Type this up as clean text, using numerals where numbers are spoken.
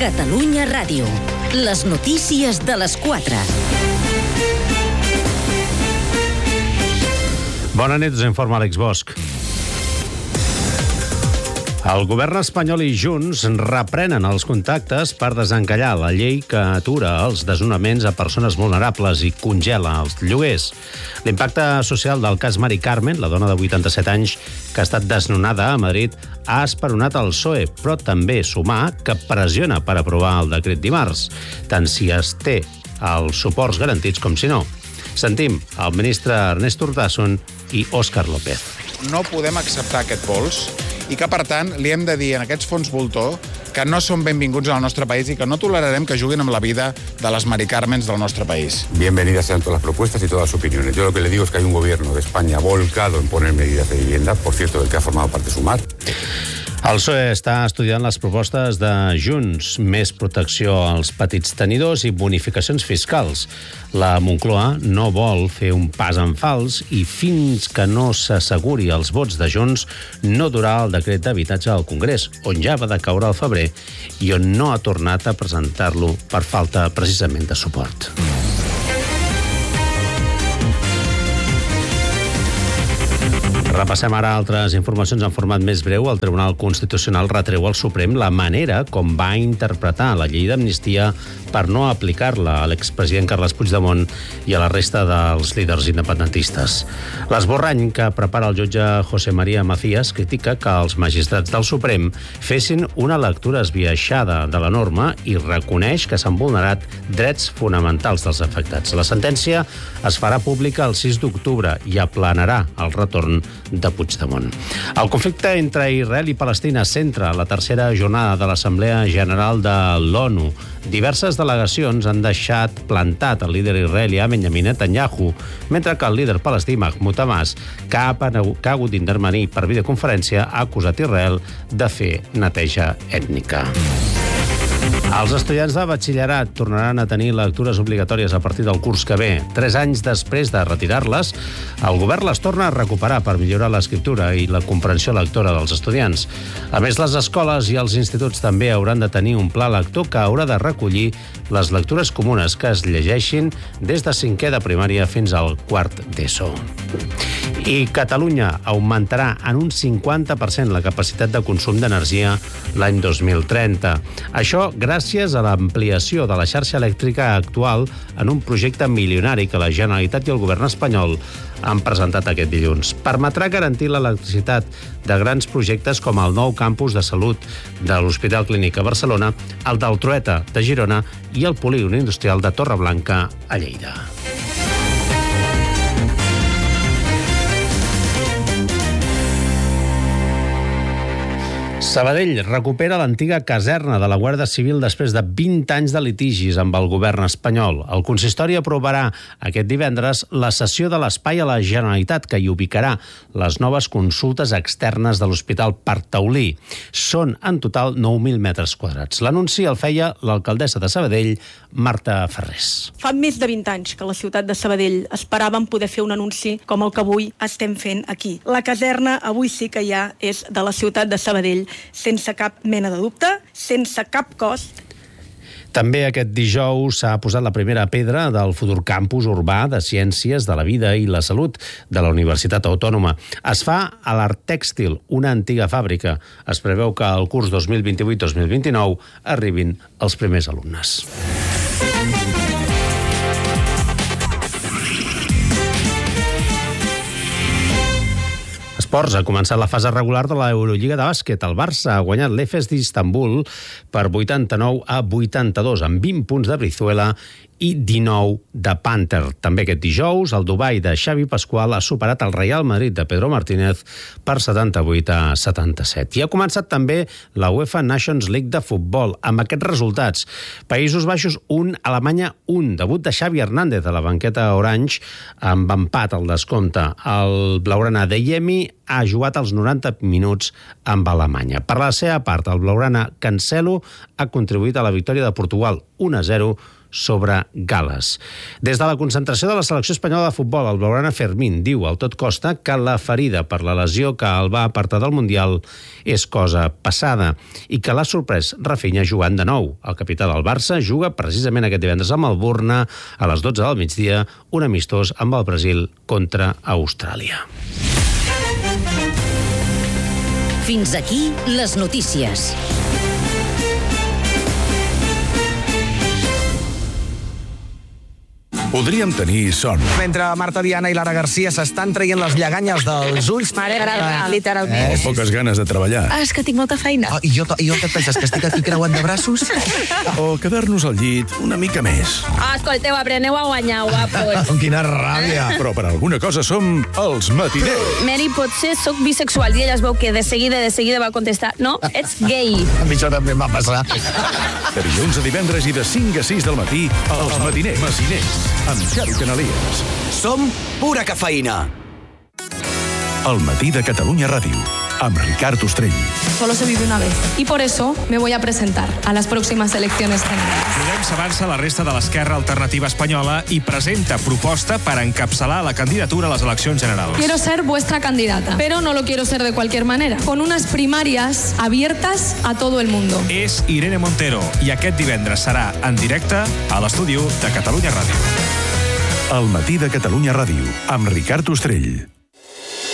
Catalunya Ràdio. Les notícies de les 4. Bona nit, us informa Àlex Bosch. El govern espanyol i Junts reprenen els contactes per desencallar la llei que atura els desnonaments a persones vulnerables i congela els lloguers. L'impacte social del cas Mari Carmen, la dona de 87 anys que ha estat desnonada a Madrid, ha esperonat el PSOE, però també sumar que pressiona per aprovar el decret dimarts, tant si es té els suports garantits com si no. Sentim el ministre Ernest Urtasun i Òscar López. No podem acceptar aquest pols i que, per tant, li hem de dir a aquests fons voltor que no són benvinguts al nostre país i que no tolerarem que juguin amb la vida de les Mari Carmens del nostre país. Bienvenidas sean todas las propuestas y todas las opiniones. Yo lo que le digo es que hay un gobierno de España volcado en poner medidas de vivienda, por cierto, del que ha formado parte Sumar. El PSOE està estudiant les propostes de Junts, més protecció als petits tenidors i bonificacions fiscals. La Moncloa no vol fer un pas en fals i fins que no s'asseguri els vots de Junts no durarà el decret d'habitatge al Congrés, on ja va decaure al febrer i on no ha tornat a presentar-lo per falta precisament de suport. Repassem ara altres informacions en format més breu. El Tribunal Constitucional retreu al Suprem la manera com va interpretar la llei d'amnistia per no aplicar-la a l'expresident Carles Puigdemont i a la resta dels líders independentistes. L'esborrany que prepara el jutge José María Macías critica que els magistrats del Suprem fessin una lectura esbiaixada de la norma i reconeix que s'han vulnerat drets fonamentals dels afectats. La sentència es farà pública el 6 d'octubre i aplanarà el retorn de Puigdemont. El conflicte entre Israel i Palestina centra la tercera jornada de l'Assemblea General de l'ONU. Diverses delegacions han deixat plantat el líder israelià Benjamin Netanyahu, mentre que el líder palestí Mahmoud Abbas, que ha hagut d'intervenir per videoconferència, ha acusat Israel de fer neteja ètnica. Els estudiants de batxillerat tornaran a tenir lectures obligatòries a partir del curs que ve. 3 anys després de retirar-les, el govern les torna a recuperar per millorar l'escriptura i la comprensió lectora dels estudiants. A més, les escoles i els instituts també hauran de tenir un pla lector que haurà de recollir les lectures comunes que es llegeixin des de 5è de primària fins al 4 d'ESO. I Catalunya augmentarà en un 50% la capacitat de consum d'energia l'any 2030. Això gràcies a l'ampliació de la xarxa elèctrica actual en un projecte milionari que la Generalitat i el govern espanyol han presentat aquest dilluns. Permetrà garantir l'electricitat de grans projectes com el nou campus de salut de l'Hospital Clínic a Barcelona, el del Trueta de Girona i el polígon industrial de Torreblanca a Lleida. Sabadell recupera l'antiga caserna de la Guàrdia Civil després de 20 anys de litigis amb el govern espanyol. El consistori aprovarà aquest divendres la cessió de l'espai a la Generalitat, que hi ubicarà les noves consultes externes de l'Hospital Parc Taulí. Són en total 9.000 metres quadrats. L'anunci el feia l'alcaldessa de Sabadell, Marta Ferrés. Fa més de 20 anys que la ciutat de Sabadell esperàvem poder fer un anunci com el que avui estem fent aquí. La caserna avui sí que ja és de la ciutat de Sabadell, sense cap mena de dubte, sense cap cost. També aquest dijous s'ha posat la primera pedra del futur campus urbà de Ciències de la Vida i la Salut de la Universitat Autònoma. Es fa a l'Art Tèxtil, una antiga fàbrica. Es preveu que al curs 2028-2029 arribin els primers alumnes. Esports, ha començat la fase regular de l'Eurolliga de bàsquet. El Barça ha guanyat l'Efes d'Istanbul per 89-82, amb 20 punts de Brizuela i 19 de Panther. També aquest dijous, el Dubai de Xavi Pasqual ha superat el Real Madrid de Pedro Martínez per 78-77. I ha començat també la UEFA Nations League de futbol, amb aquests resultats. Països Baixos 1, Alemanya 1. Debut de Xavi Hernández a la banqueta orange, amb empat al descompte. El blaugrana Deyemi ha jugat els 90 minuts amb Alemanya. Per la seva part, el blaugrana Cancelo ha contribuït a la victòria de Portugal 1-0 sobre Gal·les. Des de la concentració de la selecció espanyola de futbol, el blaugrana Fermín diu al tot costa que la ferida per la lesió que el va apartar del Mundial és cosa passada i que l'ha sorprès Rafinha jugant de nou. El capità del Barça juga precisament aquest divendres a Melbourne a les 12 del migdia, un amistós amb el Brasil contra Austràlia. Fins aquí les notícies. Podríem tenir son. Mentre Marta Diana i Lara Garcia s'estan traient les lleganyes dels ulls... Mare grava, literalment. O poques ganes de treballar. És que tinc molta feina. I jo què et penses, que estic aquí creuant de braços? O quedar-nos al llit una mica més. Escolteu, apreneu a guanyar, guapos. Quina ràbia. Però per alguna cosa som els matiners. Mary, potser sóc bisexual. I ella es veu que de seguida va contestar no, ets gay. A mi això també em va passar. De dilluns a divendres i de 5 a 6 del matí, els matiners. Amb Xavi Canalies. Som pura cafeïna. El matí de Catalunya Ràdio, amb Ricard Ostrell. Solo se vive una vez. Y por eso me voy a presentar a las próximas elecciones generales. Podem s'avança la resta de l'Esquerra Alternativa Espanyola i presenta proposta per encapçalar la candidatura a les eleccions generals. Quiero ser vuestra candidata, pero no lo quiero ser de cualquier manera. Con unas primarias abiertas a todo el mundo. És Irene Montero i aquest divendres serà en directe a l'estudi de Catalunya Ràdio. El matí de Catalunya Ràdio, amb Ricard Ostrell.